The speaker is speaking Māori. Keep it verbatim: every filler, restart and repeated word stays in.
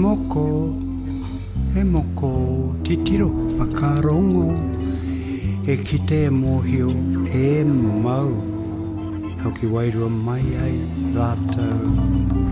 moko, e moko titiro whakarongo, e kite e mohio e mau. Hau ki wairua mai ai rātou.